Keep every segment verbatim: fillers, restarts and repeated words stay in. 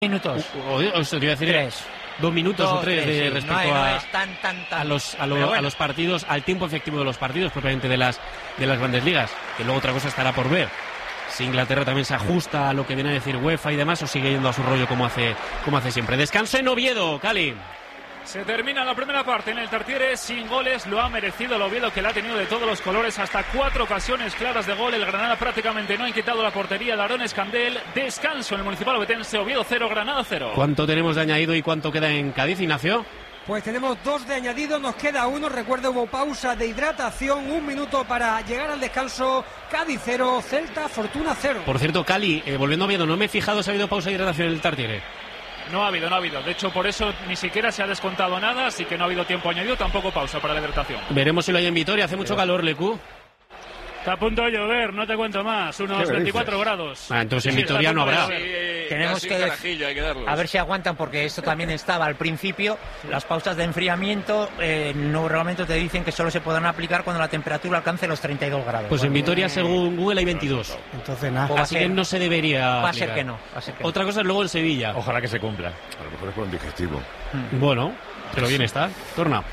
minutos. O, o, o, te iba a decir tres. Dos minutos Dos, o tres, tres de, sí. respecto no, a, no es tan, tan, tan. a, los, a, lo, bueno. a los partidos, al tiempo efectivo de los partidos, propiamente de las, de las grandes ligas. Que luego otra cosa estará por ver. Si Inglaterra también se ajusta a lo que viene a decir UEFA y demás, o sigue yendo a su rollo como hace, como hace siempre. Descanso en Oviedo, Cali. Se termina la primera parte en el Tartiere sin goles, lo ha merecido el Oviedo, que la ha tenido de todos los colores, hasta cuatro ocasiones claras de gol. El Granada prácticamente no ha inquietado la portería de Aaron Escandel. Descanso en el Municipal Ovetense, Oviedo cero, Granada cero. ¿Cuánto tenemos de añadido y cuánto queda en Cádiz, Ignacio? Pues tenemos dos de añadido, nos queda uno. Recuerda, hubo pausa de hidratación, un minuto para llegar al descanso. Cádiz cero, Celta, Fortuna cero. Por cierto, Cali, eh, volviendo a Oviedo, no me he fijado si ha habido pausa de hidratación en el Tartiere. No ha habido, no ha habido. De hecho, por eso ni siquiera se ha descontado nada, así que no ha habido tiempo añadido, tampoco pausa para la hidratación. Veremos si lo hay en Vitoria. Hace mucho calor, Lecu. Está a punto de llover, no te cuento más. Unos veinticuatro grados. Ah, entonces en Sí, Vitoria no habrá. Sí, Tenemos que carajillo, hay que darlos. a ver si aguantan, porque esto también estaba al principio. Las pausas de enfriamiento eh, no realmente te dicen que solo se podrán aplicar cuando la temperatura alcance los treinta y dos grados. Pues en Bueno, Vitoria, según Google, hay veintidós. Entonces nada. pues va a Así ser- que no se debería Va a ser aplicar. que no. Va a ser que no. Otra cosa es luego en Sevilla. Ojalá que se cumpla. A lo mejor es por un digestivo. Bueno, pero bien está. Torna.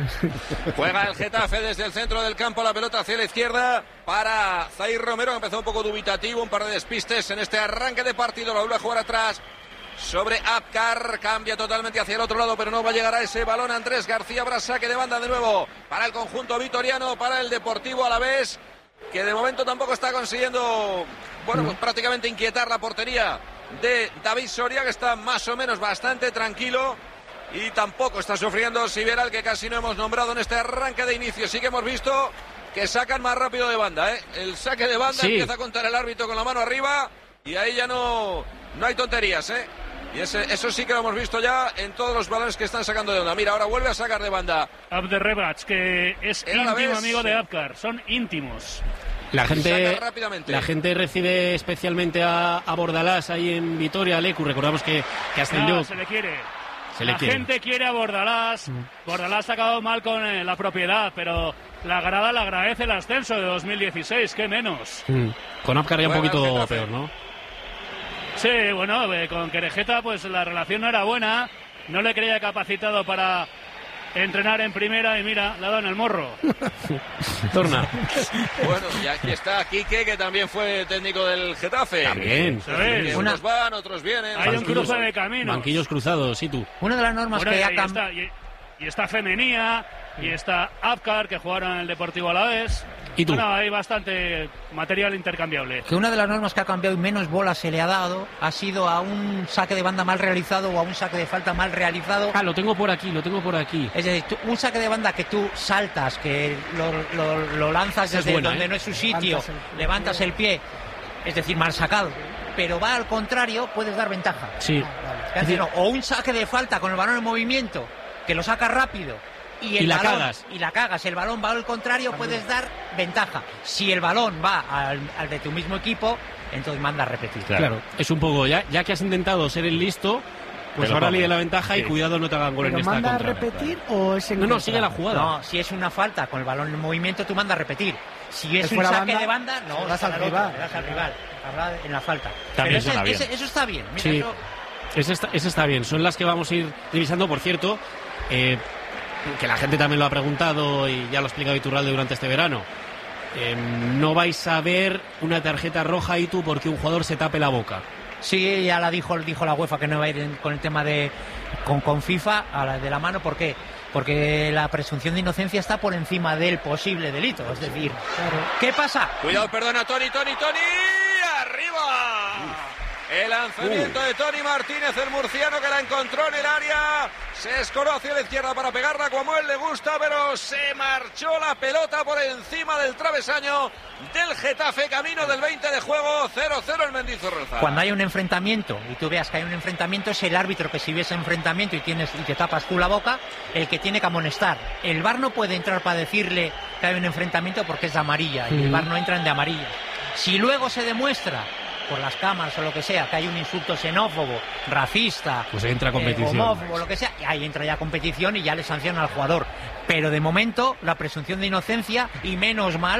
Juega el Getafe desde el centro del campo, la pelota hacia la izquierda para Zair Romero, que empezó un poco dubitativo, un par de despistes en este arranque de partido, lo vuelve a jugar atrás sobre Apcar, cambia totalmente hacia el otro lado, pero no va a llegar a ese balón. Andrés García, habrá saque de banda de nuevo para el conjunto vitoriano, para el Deportivo Alavés, que de momento tampoco está consiguiendo, bueno, pues prácticamente inquietar la portería de David Soria, que está más o menos bastante tranquilo. Y tampoco está sufriendo Siberal, que casi no hemos nombrado en este arranque de inicio. Sí que hemos visto que sacan más rápido de banda, ¿eh? El saque de banda Sí. empieza a contar el árbitro con la mano arriba y ahí ya no, no hay tonterías, ¿eh? Y ese, eso sí que lo hemos visto ya en todos los balones que están sacando de onda. Mira, ahora vuelve a sacar de banda. Abderrebach, que es Era la íntimo vez, amigo sí. de Apcar, son íntimos. La gente, Saca rápidamente. la gente recibe especialmente a, a Bordalás ahí en Vitoria, Lecu. Recordamos que, que ascendió. No, se le quiere. Se le la quiere. gente quiere a Bordalás. Bordalás ha acabado mal con eh, la propiedad, pero la grada le agradece el ascenso de dos mil dieciséis, qué menos. Mm. Con Apcar ya un Juega el poquito Getafe. peor, ¿no? Sí, bueno, eh, con Querejeta pues la relación no era buena, no le creía capacitado para entrenar en primera y mira, le ha dado en el morro. Torna. Bueno, y aquí está Quique, que también fue técnico del Getafe. También. ¿Sabes? Que Una- unos van, otros vienen. Hay un Banquillos- cruce de caminos. Banquillos cruzados, sí tú. Una de las normas Bueno, que y, ha y cam- está, y, y está Femenía, y está Apcar, que jugaron en el Deportivo Alavés. ¿Y tú? Bueno, hay bastante material intercambiable. que una de las normas que ha cambiado y menos bolas se le ha dado ha sido a un saque de banda mal realizado o a un saque de falta mal realizado. Ah, lo tengo por aquí, lo tengo por aquí. Es decir, tú- un saque de banda que tú saltas, que lo, lo- lo lanzas Esa es desde buena, donde ¿eh? no es su sitio, Levantas el- levantas el pie, es decir, mal sacado, pero va al contrario, puedes dar ventaja. Sí. Es decir, no, o un saque de falta con el balón en movimiento, que lo sacas rápido y, el Y la balón- cagas. y la cagas, el balón va al contrario, puedes dar ventaja. Si el balón va al, al de tu mismo equipo, entonces manda a repetir. Claro. Es un poco, ya, ya que has intentado ser el listo, pues Te lo ahora pongo. líe la ventaja y Sí. cuidado no te hagan gol en ¿Pero esta manda a contra. repetir o es en No, no, contra? sigue la jugada. No, si es una falta con el balón en movimiento, tú mandas a repetir. Si es ¿Es un fuera saque banda? de banda, no, Le das para al el otro, rival. le das al rival. Habrá en la falta. También Pero suena ese- bien. ese- eso está bien. Mira, Sí. eso- Ese está, ese está bien, son las que vamos a ir revisando, por cierto, eh, que la gente también lo ha preguntado y ya lo ha explicado Iturralde durante este verano. Eh, no vais a ver una tarjeta roja y tú porque un jugador se tape la boca. Sí, ya la dijo, dijo la UEFA que no va a ir en- con el tema de con, con FIFA a la de la mano. ¿Por qué? Porque la presunción de inocencia está por encima del posible delito. Es decir, ¿qué pasa? Cuidado, perdona, Tony, Tony, Tony. ¡Arriba! El lanzamiento de Tony Martínez, el murciano, que la encontró en el área. Se escoró hacia la izquierda para pegarla como a él le gusta, pero se marchó la pelota por encima del travesaño del Getafe, camino del veinte de juego. cero cero el Mendizorroza. Cuando hay un enfrentamiento y tú veas que hay un enfrentamiento, es el árbitro que si ves enfrentamiento y tienes y te tapas tú la boca, el que tiene que amonestar. El V A R no puede entrar para decirle que hay un enfrentamiento porque es de amarilla y el V A R no entra en de amarilla. Si luego se demuestra por las cámaras o lo que sea que hay un insulto xenófobo, racista, Pues entra eh, competición. homófobo, lo que sea, y ahí entra ya competición y ya le sanciona al jugador. Pero de momento la presunción de inocencia, y menos mal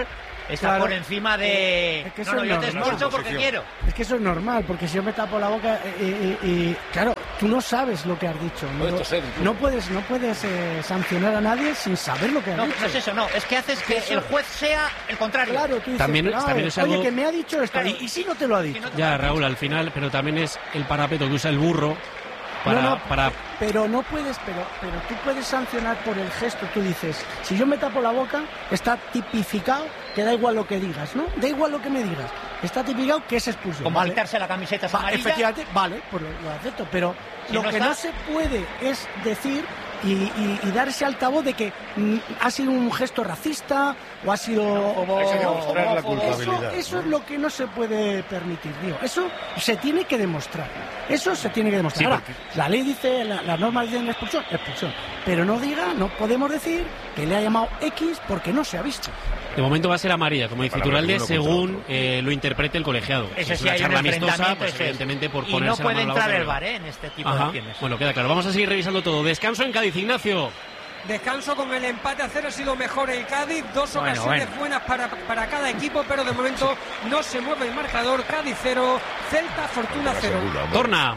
está claro. por encima de... Es que no, eso no, es yo te normal. escucho porque quiero. Es que eso es normal, porque si yo me tapo la boca y, y, y claro, tú no sabes lo que has dicho. No, Puedes toser, incluso. no puedes, no puedes eh, sancionar a nadie sin saber lo que has No, dicho. no es eso, no. Es que haces que Eso- el juez sea el contrario. Claro, tú dices, También- claro, también es oye, algo- que me ha dicho esto, Claro. y, y si no te lo ha dicho. Si no te- Ya, Raúl, al final, pero también es el parapeto que usa el burro para... No, no, para pero no puedes, pero, pero tú puedes sancionar por el gesto. Tú dices, si yo me tapo la boca, está tipificado que da igual lo que digas, ¿no? Da igual lo que me digas. Está tipificado que es expulsión. Como ¿vale? quitarse la camiseta Va, amarilla. efectivamente, vale, pues lo, lo acepto, pero Si lo no que está- no se puede es decir y, y, y dar ese altavoz de que mm, ha sido un gesto racista o ha sido... Hay que demostrar la Eso, culpabilidad, eso ¿no? es lo que no se puede permitir, tío. Eso se tiene que demostrar. Eso se tiene que demostrar. Sí, Ahora, porque- la ley dice, la, las normas dicen expulsión, expulsión. Pero no diga, no podemos decir que le ha llamado X porque no se ha visto. De momento va a ser amarilla, como dice Para Iturralde, uno contra según otro. eh, lo interprete el colegiado. Eso Si es sí una hay un charla amistosa, enfrentamiento, pues eso es. evidentemente por Y ponerse no la puede mano en la entrar boca, el no. VAR, ¿eh? En este tipo Ajá. de acciones. Bueno, queda claro. Vamos a seguir revisando todo. Descanso en Cádiz, Ignacio. Descanso con el empate a cero, ha sido mejor el Cádiz, dos Bueno, ocasiones bueno. buenas para, para cada equipo, pero de momento no se mueve el marcador. Cádiz cero, Celta Fortuna cero. Segura, hombre. Torna.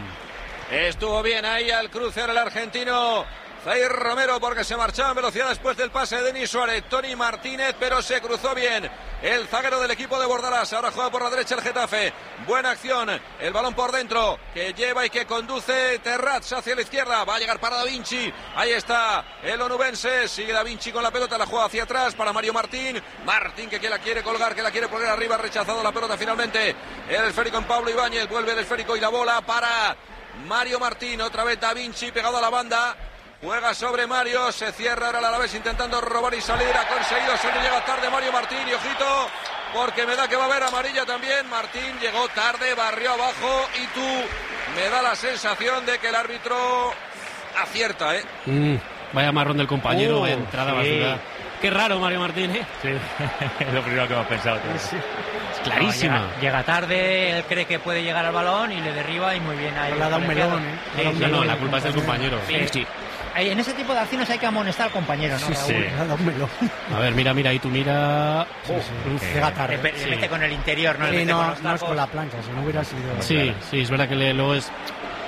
Estuvo bien ahí al crucear el argentino Zair Romero porque se marchaba en velocidad después del pase de Denis Suárez. Tony Martínez, pero se cruzó bien el zaguero del equipo de Bordalás. Ahora juega por la derecha el Getafe. Buena acción. El balón por dentro que lleva y que conduce Terrats hacia la izquierda. Va a llegar para Da Vinci. Ahí está el onubense. Sigue Da Vinci con la pelota. La juega hacia atrás para Mario Martín. Martín que, que la quiere colgar, que la quiere poner arriba. Rechazado la pelota finalmente. El esférico en Pablo Ibáñez. Vuelve el esférico y la bola para Mario Martín. Otra vez Da Vinci pegado a la banda. Juega sobre Mario, se cierra ahora el Alavés intentando robar y salir, ha conseguido, se le llega tarde Mario Martín y ojito, porque me da que va a haber amarilla también. Martín llegó tarde, barrió abajo y tú me da la sensación de que el árbitro acierta, ¿eh? Mm, vaya marrón del compañero, Uh, entrada sí. basura. Qué raro, Mario Martín, ¿eh? Sí, es lo primero que hemos pensado. tío. Es clarísima. No, llega, llega tarde, él cree que puede llegar al balón y le derriba y muy bien ahí. Le ha dado un colegiado. melón, ¿eh? Sí, Le ha dado un sí, No, no, melón. la culpa es del compañero. Sí. Sí. Ahí, en ese tipo de acciones hay que amonestar al compañero, ¿no? Sí, Raúl? sí, le ha dado un melón. A ver, mira, mira, ahí tú mira. Uf, que- llega Le, tarde. pe- le Sí. mete con el interior, no le Sí, mete no, con los no es tacos. con la plancha, si no hubiera sido... Sí, sí, es verdad que le- luego es,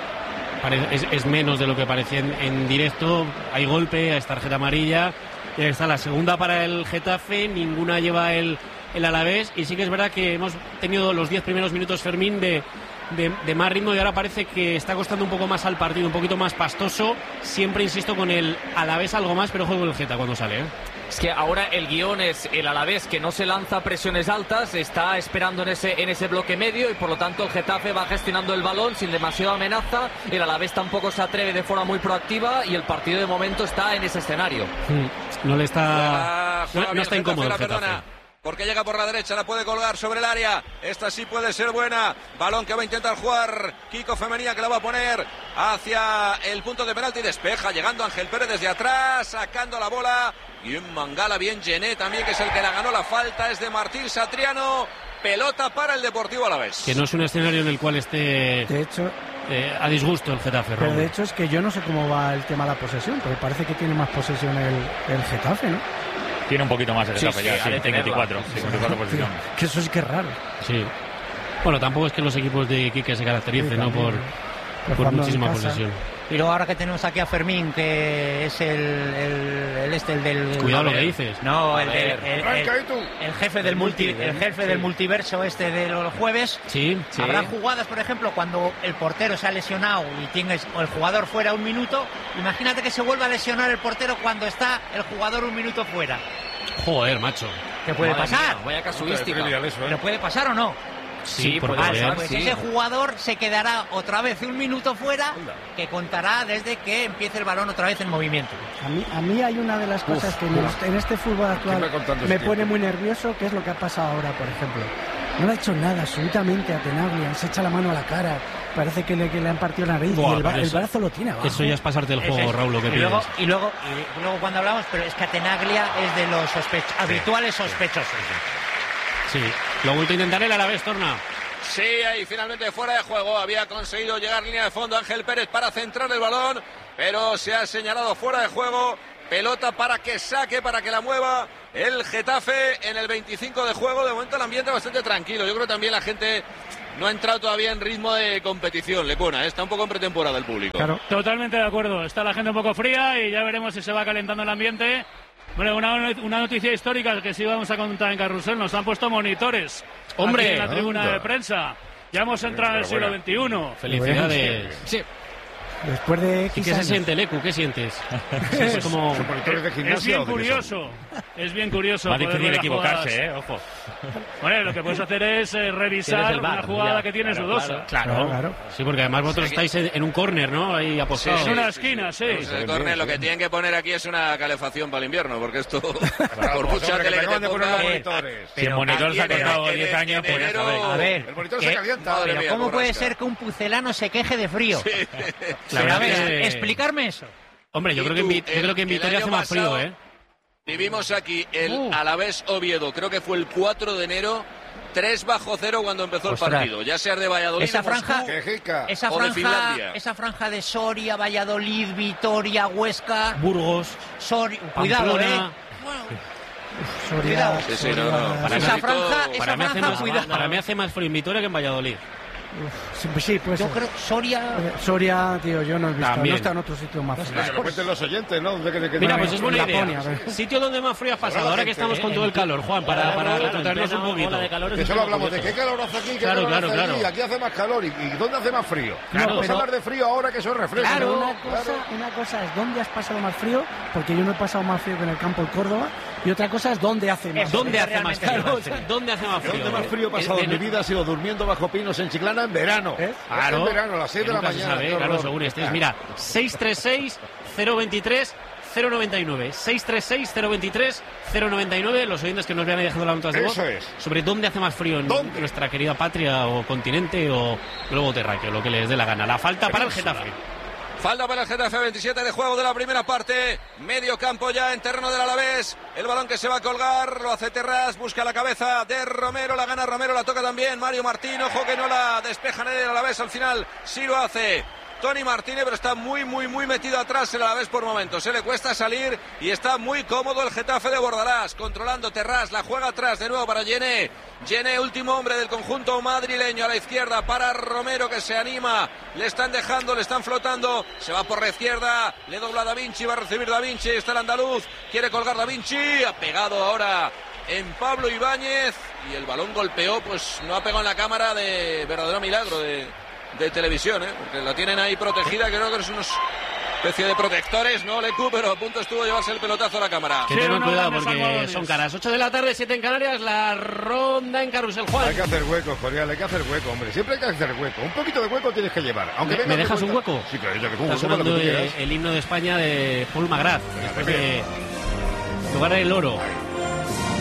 pare- es, es menos de lo que parecía en, en directo. Hay golpe, es tarjeta amarilla. Y ahí está la segunda para el Getafe, ninguna lleva el, el Alavés. Y sí que es verdad que hemos tenido los diez primeros minutos, Fermín, de, de, de más ritmo y ahora parece que está costando un poco más al partido, un poquito más pastoso. Siempre insisto con el Alavés algo más, pero juego el Geta cuando sale, ¿eh? Es que ahora el guión es el Alavés que no se lanza a presiones altas, está esperando en ese, en ese bloque medio y por lo tanto el Getafe va gestionando el balón sin demasiada amenaza. El Alavés tampoco se atreve de forma muy proactiva y el partido de momento está en ese escenario. Mm, No le está. Juega, juega No, no bien está el incómodo el Getafe, la Getafe. perdona, porque llega por la derecha, la puede colgar sobre el área. Esta sí puede ser buena. Balón que va a intentar jugar Kiko Femenía, que la va a poner hacia el punto de penalti. Despeja, llegando Ángel Pérez desde atrás, sacando la bola. Y un Mangala bien Gené también, que es el que la ganó la falta. Es de Martín Satriano. Pelota para el Deportivo Alavés. Que no es un escenario en el cual esté De hecho, eh, a disgusto el Getafe, pero Raúl. de hecho es que yo no sé cómo va el tema de la posesión, porque parece que tiene más posesión el, el Getafe, ¿no? Tiene un poquito más el Sí, Getafe sí, ya, ha sí, de cincuenta y cuatro, tenerla. cincuenta y cuatro posición. Que eso es que es raro. Sí. Bueno, tampoco es que los equipos de Quique se caractericen, Sí, ¿no? también, Por, ¿no? Pero por jugando en muchísima casa. posesión. Y luego ahora que tenemos aquí a Fermín, que es el, el, el este, el del... Cuidado lo que dices. No, A el, del- ver. el, el- Arranca ahí tú. el jefe del multi, el jefe del multiverso este de los jueves. Sí, Sí. Habrá jugadas, por ejemplo, cuando el portero se ha lesionado y tienes o el jugador fuera un minuto. Imagínate que se vuelva a lesionar el portero cuando está el jugador un minuto fuera. Joder, macho. ¿Qué puede Madre pasar? mía, vaya Nunca de casuística. trivial eso, ¿eh? ¿Pero puede pasar o no? Sí, por puede poder. pasar, Pues sí. ese jugador se quedará otra vez un minuto fuera, que contará desde que empiece el balón otra vez en movimiento. A mí, a mí hay una de las cosas que en, el- en este fútbol actual me contando me ese pone tiempo? muy nervioso, que es lo que ha pasado ahora, por ejemplo. No le ha hecho nada absolutamente a Tenaglia, se echa la mano a la cara, parece que le, que le han partido la nariz Buah, y el, ba- pero el eso- brazo lo tiene abajo. Eso ya es pasarte el Es juego, eso. Raúl, lo que y pides. luego, y luego y luego cuando hablamos, pero es que Tenaglia es de los sospech- habituales sospechosos. Sí. Lo ha vuelto a intentar el Alavés, Torna. Sí, ahí finalmente fuera de juego. Había conseguido llegar línea de fondo Ángel Pérez para centrar el balón, pero se ha señalado fuera de juego. Pelota para que saque, para que la mueva el Getafe en el veinticinco de juego. De momento el ambiente bastante tranquilo. Yo creo que también la gente no ha entrado todavía en ritmo de competición, Lecuna, ¿eh? Está un poco en pretemporada el público. Claro. Totalmente de acuerdo. Está la gente un poco fría y ya veremos si se va calentando el ambiente. Bueno, una, una noticia histórica que sí vamos a contar en Carrusel. Nos han puesto monitores. ¡Hombre! Aquí en la tribuna anda. de prensa. Ya hemos entrado en el siglo veintiuno. Felicidades. Sí. Después de ¿Y X qué se años. siente, Lecu? ¿Qué sientes? Es como... ¿Son monitores de Es gimnasia bien o de qué son? curioso. Es bien curioso. Más poder difícil ver las equivocarse, jugadas. eh, ojo. Bueno, lo que puedes hacer es eh, Tienes revisar el V A R, una jugada ya. que tienes Claro, dudosa. Claro, Claro, claro. Sí, porque además vosotros Sí, aquí- estáis en, en un córner, ¿no? Ahí apostados. Es una esquina, sí. Pues el córner lo que tienen que poner aquí es una calefacción para el invierno, porque esto, Bravo, por mucha hombre, que tele te que acaban te de poner los ponga, monitores. Si el monitor se ha aquí en- costado en- diez en- años, en pues ya enero- sabéis. A ver, El monitor que- se calienta. Madre pero mía, ¿cómo borrasca. puede ser que un pucelano se queje de frío? La Pero a verdad ver, que- explicarme eso. Hombre, yo Y creo que en, tú, Vi- yo el- creo que en el Vitoria año hace más frío, pasado- ¿eh? Vivimos aquí el Uh. Alavés Oviedo, creo que fue el cuatro de enero, tres bajo cero cuando empezó Ostras. el partido. Ya sea de Valladolid, Esa de Moscú, franja- ¡Qué jica! Esa O de franja, Finlandia. esa franja de Soria, Valladolid, Vitoria, Huesca, Burgos, Soria, cuidado, Pamplona. eh. Soria, Cuidado. Sí, sí, no, Soria- no, para Esa mí- franja, Para esa Para mí, hace franja, más, cuidado. para mí hace más frío en Vitoria que en Valladolid. Sí, pues sí, pues Yo creo Soria. Eh, Soria, tío, yo no he visto, También. no está en otro sitio más frío. Que lo cuenten los oyentes, ¿no? De que- de que- Mira, de- pues es buena Laponia, idea. a ver. Sitio donde más frío has pasado, Ahora la ahora que gente, estamos con todo el calor, Juan, para, para retrotraernos un poquito. Que solo hablamos de qué calor hace aquí, qué Claro, calor claro, hace claro. allí. Aquí hace más calor. ¿Y, y dónde hace más frío? Claro, Vamos pero- a hablar de frío ahora que eso refresca. Pero ¿no? una cosa, una cosa es dónde has pasado más frío, porque yo no he pasado más frío que en el campo de Córdoba, y otra cosa es dónde hace más Eso, ¿Dónde es hace más realmente frío? más O sea, ¿Dónde hace más frío? ¿Dónde más frío he pasado Eh, en mi vida? Ha sido durmiendo bajo pinos en Chiclana en verano. ¿Eh? Claro, En verano, a las seis de la nunca se mañana. sabe, qué claro, horror. según estés. Mira, seis tres seis, cero veintitrés, cero noventa y nueve. seis tres seis, cero veintitrés, cero noventa y nueve. Los oyentes que nos vean ahí dejando las notas de voz. Eso es. Sobre dónde hace más frío en ¿Dónde? nuestra querida patria o continente o globo terráqueo, lo que les dé la gana. La falta para el Getafe. Falta para el Getafe, veintisiete de juego de la primera parte. Medio campo ya en terreno del Alavés. El balón que se va a colgar, lo hace Terrás, busca la cabeza de Romero, la gana Romero, la toca también Mario Martín. Ojo que no la despeja nadie del Alavés al final. Sí lo hace Tony Martínez, pero está muy, muy, muy metido atrás el Alavés por momentos. Se le cuesta salir y está muy cómodo el Getafe de Bordalás. Controlando Terrás, la juega atrás de nuevo para Yené. Yené, último hombre del conjunto madrileño a la izquierda para Romero que se anima. Le están dejando, le están flotando. Se va por la izquierda, le dobla Da Vinci, va a recibir Da Vinci. Está el andaluz, quiere colgar Da Vinci. Ha pegado ahora en Pablo Ibáñez y el balón golpeó, pues no ha pegado en la cámara de verdadero milagro de, de televisión, ¿eh? Porque la tienen ahí protegida, creo que es unos especie de protectores, ¿no, Lecu? Pero a punto estuvo de llevarse el pelotazo a la cámara. Que Sí, tengan unos cuidado grandes porque salvadores. son caras. ocho de la tarde, siete en Canarias, la ronda en Carrusel. Juan. Hay que hacer hueco, Corial, hay que hacer hueco, hombre. Siempre hay que hacer hueco. Un poquito de hueco tienes que llevar. Aunque ¿Me- vengas me dejas de un vuelta- hueco? Sí, claro, yo que tú, Está hueco para lo sonando que tú eh, quieras. el himno de España de Paul McGrath, después de jugar el oro.